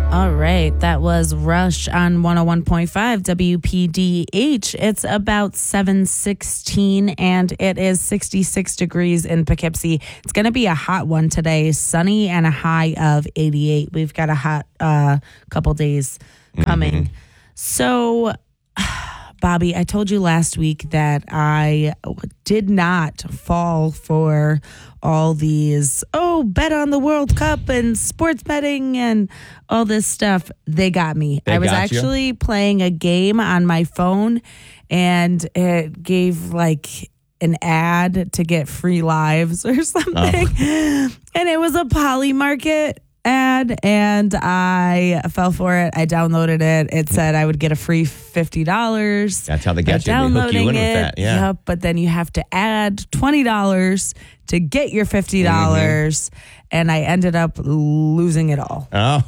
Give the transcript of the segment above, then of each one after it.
All right, that was Rush on 101.5 WPDH. It's about 7:16 and it is 66 degrees in Poughkeepsie. It's going to be a hot one today, sunny and a high of 88. We've got a hot couple days coming. Mm-hmm. So, Bobby, I told you last week that I did not fall for all these, bet on the World Cup and sports betting and all this stuff. They got me. I was actually playing a game on my phone and it gave like an ad to get free lives or something. Oh. And it was a Polymarket ad and I fell for it. I downloaded it. It said I would get a free $50. That's how they get you. They hook you in with that. Yeah. Yep, but then you have to add $20 to get your $50. Mm-hmm. And I ended up losing it all. Oh.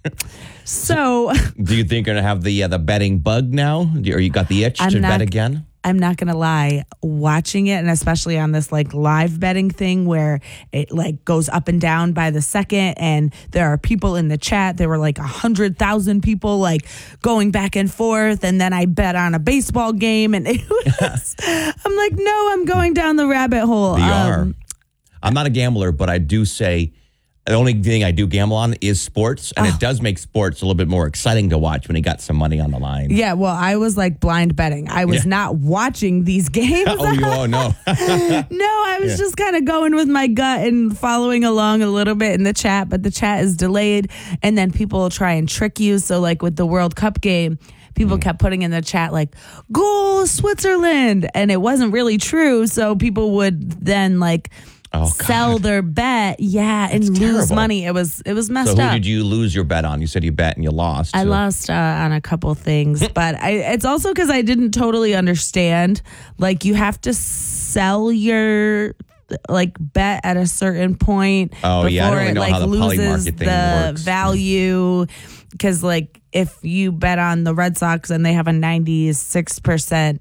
So do you think you're going to have the betting bug now? Or you got the itch to bet again? I'm not going to lie, watching it, and especially on this like live betting thing where it like goes up and down by the second and there are people in the chat. There were like 100,000 people like going back and forth. And then I bet on a baseball game and it was, I'm like, no, I'm going down the rabbit hole. I'm not a gambler, but I do say the only thing I do gamble on is sports, and it does make sports a little bit more exciting to watch when you got some money on the line. Yeah, well, I was like blind betting. I was not watching these games. No. No, I was just kind of going with my gut and following along a little bit in the chat, but the chat is delayed, and then people will try and trick you. So like with the World Cup game, people kept putting in the chat like, goal Switzerland, and it wasn't really true, so people would then like sell their bet, and lose money. It was messed up. So who did you lose your bet on? You said you bet and you lost. I lost on a couple things, but it's also because I didn't totally understand. Like you have to sell your bet at a certain point before I don't really know how the loses Polymarket thing the works. value. Because like if you bet on the Red Sox and they have a 96%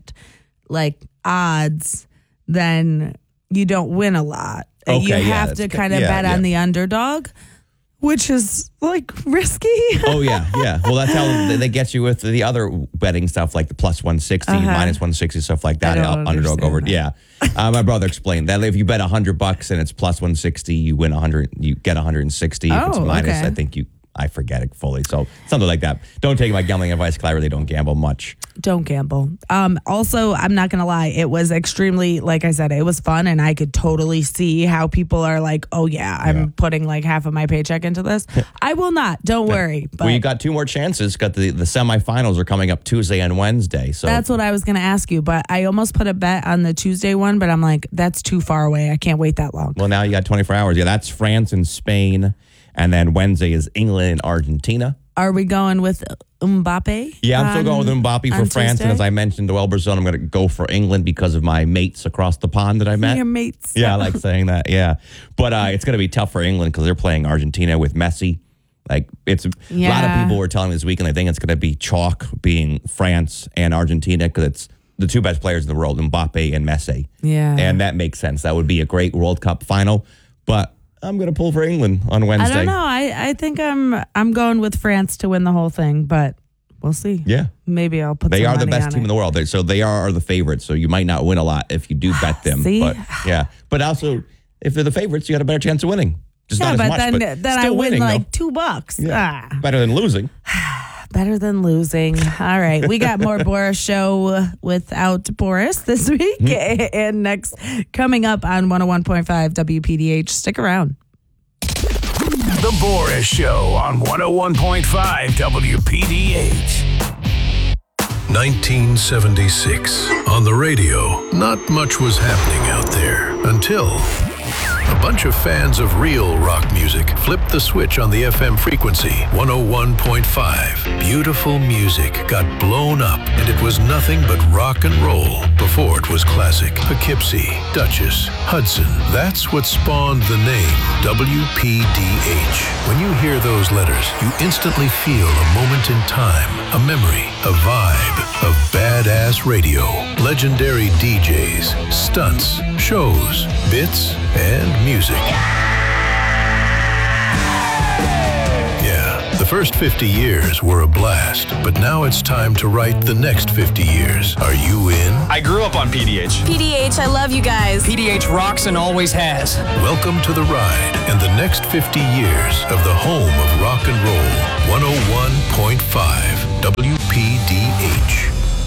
odds, then you don't win a lot. Okay, you have to kind of bet on the underdog, which is like risky. Oh, yeah. Well, that's how they get you with the other betting stuff like the plus 160, minus 160, stuff like that. Underdog over. That. Yeah. My brother explained that if you bet $100 and it's plus 160, you win 100, you get 160. If it's minus, I think I forget it fully. So something like that. Don't take my gambling advice because I really don't gamble much. Don't gamble. Also, I'm not going to lie. It was extremely, like I said, it was fun. And I could totally see how people are like, I'm putting like half of my paycheck into this. I will not. Don't worry. But you got two more chances. Got the semifinals are coming up Tuesday and Wednesday. So that's what I was going to ask you. But I almost put a bet on the Tuesday one. But I'm like, that's too far away. I can't wait that long. Well, now you got 24 hours. Yeah, that's France and Spain. And then Wednesday is England and Argentina. Are we going with Mbappe? Yeah, I'm still going with Mbappe for France. Tuesday? And as I mentioned, the Elberzone, I'm going to go for England because of my mates across the pond that I met. Your mates. Yeah, I like saying that. Yeah. But it's going to be tough for England because they're playing Argentina with Messi. Like, it's a lot of people were telling me this weekend, I think it's going to be chalk being France and Argentina because it's the two best players in the world, Mbappe and Messi. Yeah. And that makes sense. That would be a great World Cup final. But I'm going to pull for England on Wednesday. I don't know. I think I'm going with France to win the whole thing, but we'll see. Yeah. Maybe I'll put They some are the money best on team it. in the world. So they are the favorites. So you might not win a lot if you do bet them. See? But yeah. But also, if they're the favorites, you got a better chance of winning. Just not as much, then I still win winning, like though. $2. Yeah. Better than losing. Better than losing. All right. We got more Boris Show without Boris this week. And next, coming up on 101.5 WPDH. Stick around. The Boris Show on 101.5 WPDH. 1976. On the radio, not much was happening out there until a bunch of fans of real rock music flipped the switch on the FM frequency, 101.5. Beautiful music got blown up, and it was nothing but rock and roll before it was classic. Poughkeepsie, Dutchess, Hudson. That's what spawned the name WPDH. When you hear those letters, you instantly feel a moment in time, a memory, a vibe of badass radio, legendary DJs, stunts, shows, bits, and music. Yeah, the first 50 years were a blast, but now it's time to write the next 50 years. Are you in? I grew up on PDH. PDH, I love you guys. PDH rocks and always has. Welcome to the ride and the next 50 years of the home of rock and roll. 101.5 WPDH.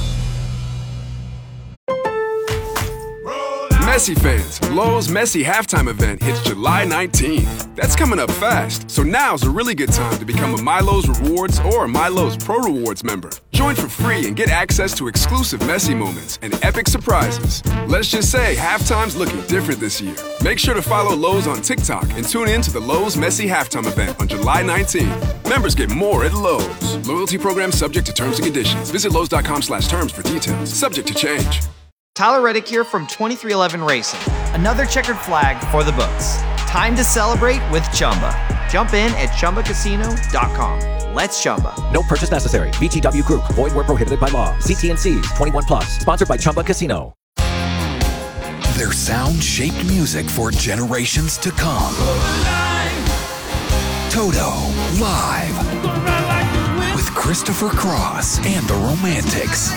Messi fans, Lowe's Messi halftime event hits July 19th. That's coming up fast, so now's a really good time to become a MyLowe's Rewards or MyLowe's Pro Rewards member. Join for free and get access to exclusive Messi moments and epic surprises. Let's just say halftime's looking different this year. Make sure to follow Lowe's on TikTok and tune in to the Lowe's Messi halftime event on July 19th. Members get more at Lowe's. Loyalty program subject to terms and conditions. Visit Lowe's.com/terms for details. Subject to change. Tyler Reddick here from 2311 Racing. Another checkered flag for the books. Time to celebrate with Chumba. Jump in at ChumbaCasino.com. Let's Chumba. No purchase necessary. VGW Group. Void where prohibited by law. CT&Cs. 21 plus. Sponsored by Chumba Casino. Their sound-shaped music for generations to come. Toto live with Christopher Cross and the Romantics.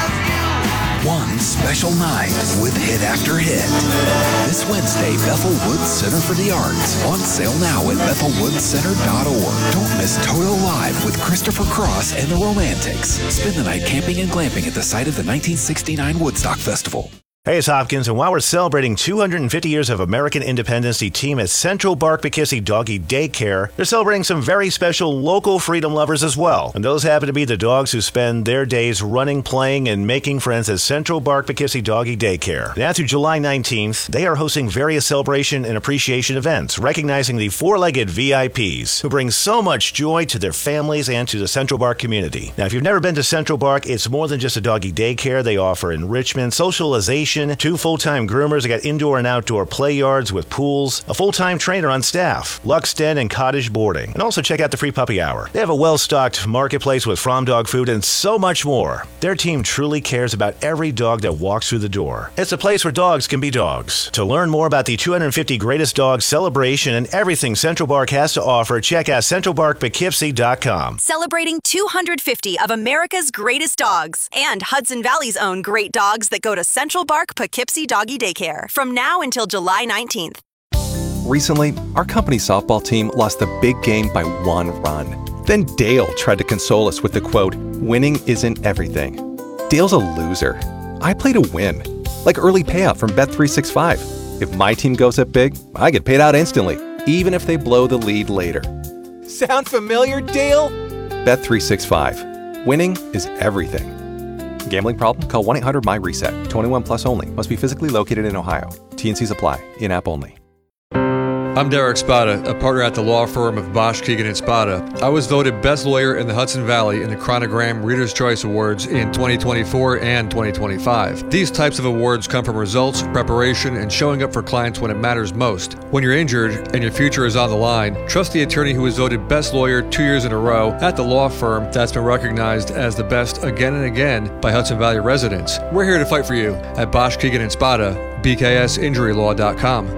One special night with hit after hit. This Wednesday, Bethel Woods Center for the Arts. On sale now at BethelWoodsCenter.org. Don't miss Toto Live with Christopher Cross and the Romantics. Spend the night camping and glamping at the site of the 1969 Woodstock Festival. Hey, it's Hopkins, and while we're celebrating 250 years of American independence, the team at Central Bark Poughkeepsie Doggy Daycare, they're celebrating some very special local freedom lovers as well. And those happen to be the dogs who spend their days running, playing, and making friends at Central Bark Poughkeepsie Doggy Daycare. Now through July 19th, they are hosting various celebration and appreciation events, recognizing the four-legged VIPs who bring so much joy to their families and to the Central Bark community. Now, if you've never been to Central Bark, it's more than just a doggy daycare. They offer enrichment, socialization, 2 full-time groomers. They got indoor and outdoor play yards with pools, a full-time trainer on staff, Lux Den and cottage boarding. And also check out the free puppy hour. They have a well-stocked marketplace with From Dog food and so much more. Their team truly cares about every dog that walks through the door. It's a place where dogs can be dogs. To learn more about the 250 Greatest Dogs celebration and everything Central Bark has to offer, check out CentralBarkPoughkeepsie.com. Celebrating 250 of America's greatest dogs and Hudson Valley's own great dogs that go to Central Bark Poughkeepsie Doggy Daycare from now until July 19th. Recently, our company's softball team lost the big game by 1 run. Then Dale tried to console us with the quote, "Winning isn't everything." Dale's a loser. I play to win, like early payout from Bet365. If my team goes up big, I get paid out instantly, even if they blow the lead later. Sound familiar, Dale? Bet365. Winning is everything. Gambling problem? Call 1-800-MY-RESET. 21 plus only. Must be physically located in Ohio. T&Cs apply. In-app only. I'm Derek Spada, a partner at the law firm of Bosch, Keegan & Spada. I was voted best lawyer in the Hudson Valley in the Chronogram Reader's Choice Awards in 2024 and 2025. These types of awards come from results, preparation, and showing up for clients when it matters most. When you're injured and your future is on the line, trust the attorney who was voted best lawyer 2 years in a row at the law firm that's been recognized as the best again and again by Hudson Valley residents. We're here to fight for you at Bosch, Keegan & Spada, BKSinjurylaw.com.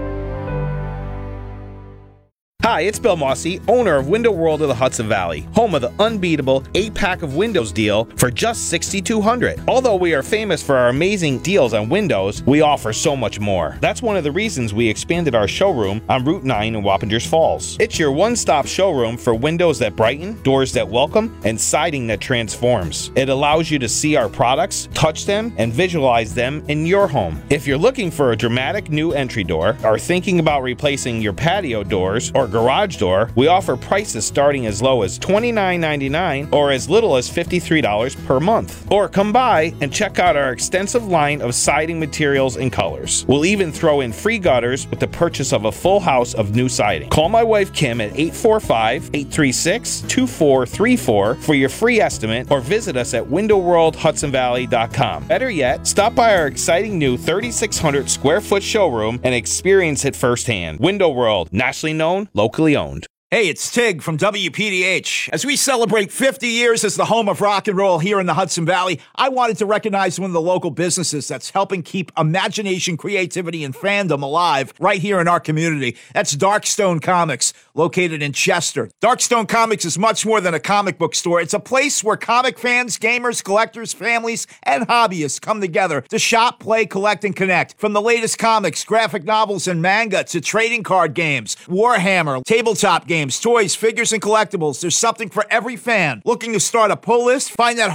Hi, it's Bill Mossy, owner of Window World of the Hudson Valley, home of the unbeatable 8-pack of windows deal for just $6,200. Although we are famous for our amazing deals on windows, we offer so much more. That's one of the reasons we expanded our showroom on Route 9 in Wappingers Falls. It's your one-stop showroom for windows that brighten, doors that welcome, and siding that transforms. It allows you to see our products, touch them, and visualize them in your home. If you're looking for a dramatic new entry door, or thinking about replacing your patio doors or garage door, we offer prices starting as low as $29.99 or as little as $53 per month. Or come by and check out our extensive line of siding materials and colors. We'll even throw in free gutters with the purchase of a full house of new siding. Call my wife Kim at 845-836-2434 for your free estimate or visit us at windowworldhudsonvalley.com. Better yet, stop by our exciting new 3,600 square foot showroom and experience it firsthand. Window World, nationally known, locally owned. Hey, it's Tig from WPDH. As we celebrate 50 years as the home of rock and roll here in the Hudson Valley, I wanted to recognize one of the local businesses that's helping keep imagination, creativity, and fandom alive right here in our community. That's Darkstone Comics, located in Chester. Darkstone Comics is much more than a comic book store. It's a place where comic fans, gamers, collectors, families, and hobbyists come together to shop, play, collect, and connect. From the latest comics, graphic novels, and manga to trading card games, Warhammer, tabletop games, toys, figures, and collectibles, there's something for every fan. Looking to start a pull list? Find that